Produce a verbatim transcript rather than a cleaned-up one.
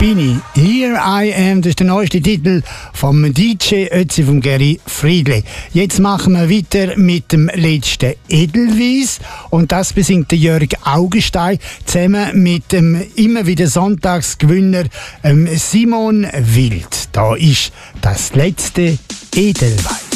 bin ich. Here I am, das ist der neueste Titel vom D J Ötzi, vom Gary Friedli. Jetzt machen wir weiter mit dem letzten Edelweiss. Und das besingt der Jörg Augenstein zusammen mit dem immer wieder Sonntagsgewinner ähm, Simon Wild. Da ist das letzte Edelweiss.